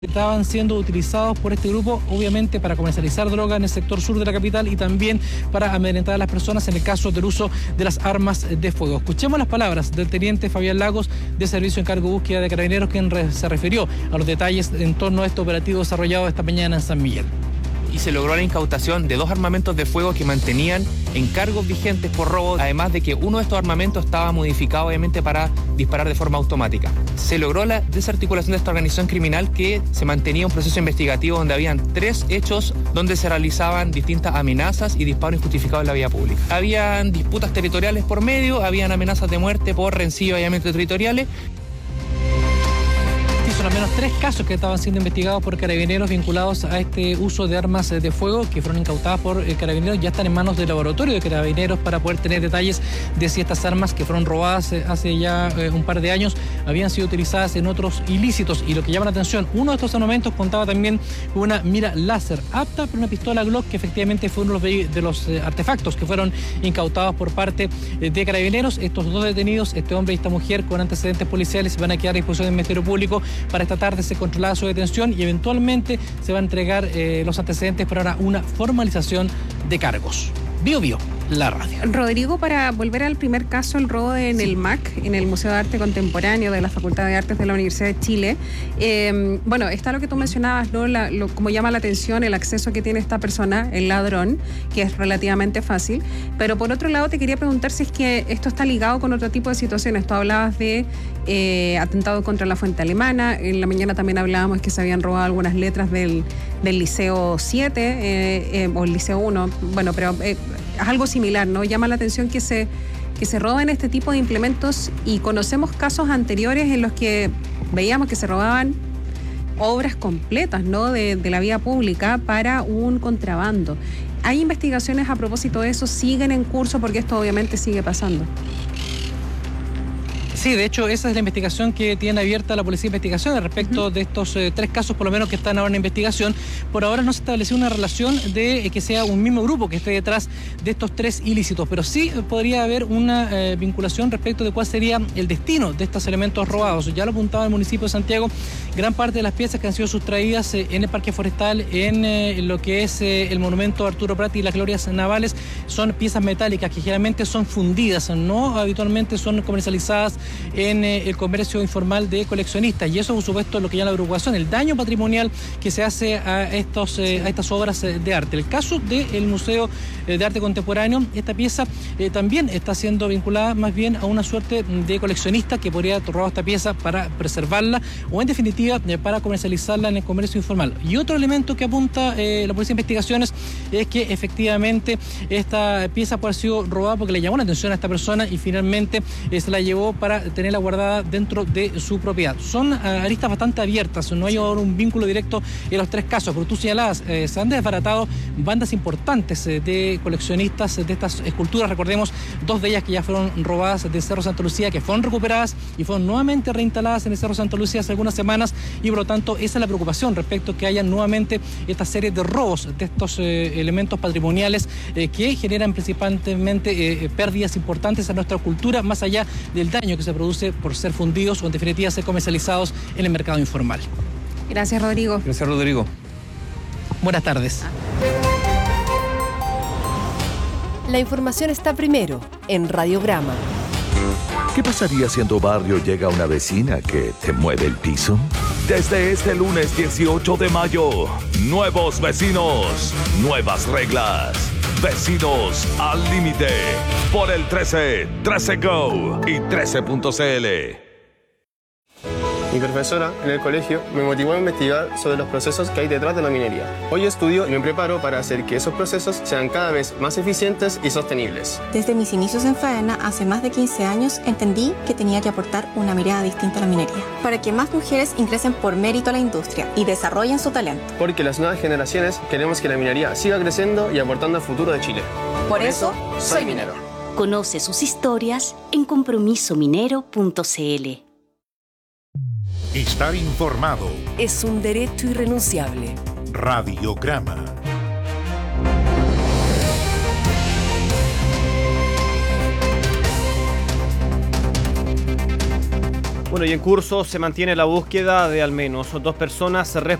estaban siendo utilizados por este grupo, obviamente para comercializar droga en el sector sur de la capital y también para amedrentar a las personas en el caso del uso de las armas de fuego. Escuchemos las palabras del teniente Fabián Lagos, de Servicio Encargo de Búsqueda de Carabineros, quien se refirió a los detalles en torno a este operativo desarrollado esta mañana en San Miguel. Y se logró la incautación de 2 armamentos de fuego que mantenían encargos vigentes por robo, además de que uno de estos armamentos estaba modificado obviamente para disparar de forma automática. Se logró la desarticulación de esta organización criminal, que se mantenía un proceso investigativo donde habían 3 hechos donde se realizaban distintas amenazas y disparos injustificados en la vía pública. Habían disputas territoriales por medio, habían amenazas de muerte por rencillo y allanamientos territoriales. Son al menos 3 casos que estaban siendo investigados por Carabineros vinculados a este uso de armas de fuego que fueron incautadas por Carabineros. Ya están en manos del laboratorio de Carabineros para poder tener detalles de si estas armas que fueron robadas hace ya un par de años habían sido utilizadas en otros ilícitos. Y lo que llama la atención, uno de estos armamentos contaba también con una mira láser apta para una pistola Glock, que efectivamente fue uno de los artefactos que fueron incautados por parte de Carabineros. Estos 2 detenidos, este hombre y esta mujer con antecedentes policiales, van a quedar a disposición del Ministerio Público para esta tarde se controlada su detención y eventualmente se van a entregar los antecedentes para una formalización de cargos. Bio, la radio. Rodrigo, para volver al primer caso, el robo en el MAC, en el Museo de Arte Contemporáneo de la Facultad de Artes de la Universidad de Chile. Bueno, está lo que tú mencionabas, ¿no? Como llama la atención el acceso que tiene esta persona, el ladrón, que es relativamente fácil. Pero por otro lado, te quería preguntar si es que esto está ligado con otro tipo de situaciones. Tú hablabas de atentado contra la fuente alemana. En la mañana también hablábamos que se habían robado algunas letras del Liceo 7 o el Liceo 1. Bueno, pero es algo similar, ¿no? Llama la atención que se roben este tipo de implementos, y conocemos casos anteriores en los que veíamos que se robaban obras completas, ¿no? de la vía pública para un contrabando. ¿Hay investigaciones a propósito de eso? ¿Siguen en curso? Porque esto obviamente sigue pasando. Sí, de hecho, esa es la investigación que tiene abierta la Policía de Investigación respecto de estos 3 casos, por lo menos, que están ahora en investigación. Por ahora no se estableció una relación de que sea un mismo grupo que esté detrás de estos 3 ilícitos, pero sí podría haber una vinculación respecto de cuál sería el destino de estos elementos robados. Ya lo apuntaba el municipio de Santiago, gran parte de las piezas que han sido sustraídas en el Parque Forestal, en lo que es el monumento Arturo Prat y las Glorias Navales, son piezas metálicas que generalmente son fundidas, no habitualmente son comercializadas en el comercio informal de coleccionistas, y eso, por supuesto, es lo que llama la preocupación, el daño patrimonial que se hace a estas obras de arte. El caso del Museo de Arte Contemporáneo, esta pieza también está siendo vinculada más bien a una suerte de coleccionista que podría haber robado esta pieza para preservarla o, en definitiva, para comercializarla en el comercio informal. Y otro elemento que apunta la Policía de Investigaciones es que efectivamente esta pieza puede haber sido robada porque le llamó la atención a esta persona y finalmente se la llevó para tenerla guardada dentro de su propiedad. Son aristas bastante abiertas, no hay ahora un vínculo directo en los 3 casos, pero tú señalabas, se han desbaratado bandas importantes de coleccionistas de estas esculturas. Recordemos 2 de ellas que ya fueron robadas del Cerro Santa Lucía, que fueron recuperadas y fueron nuevamente reinstaladas en el Cerro Santa Lucía hace algunas semanas, y por lo tanto esa es la preocupación respecto a que haya nuevamente esta serie de robos de estos elementos patrimoniales que generan principalmente pérdidas importantes a nuestra cultura, más allá del daño que se produce por ser fundidos o, en definitiva, ser comercializados en el mercado informal. Gracias, Rodrigo. Gracias, Rodrigo. Buenas tardes. La información está primero en Radiograma. ¿Qué pasaría si en tu barrio llega una vecina que te mueve el piso? Desde este lunes 18 de mayo, nuevos vecinos, nuevas reglas. Vecinos al límite por el 13, 13 Go y 13.cl. Mi profesora en el colegio me motivó a investigar sobre los procesos que hay detrás de la minería. Hoy estudio y me preparo para hacer que esos procesos sean cada vez más eficientes y sostenibles. Desde mis inicios en faena, hace más de 15 años, entendí que tenía que aportar una mirada distinta a la minería, para que más mujeres ingresen por mérito a la industria y desarrollen su talento. Porque las nuevas generaciones queremos que la minería siga creciendo y aportando al futuro de Chile. Por eso, soy minero. Conoce sus historias en compromisominero.cl. Estar informado Es un derecho irrenunciable. Radiograma. Bueno, y en curso se mantiene la búsqueda de al menos 2 personas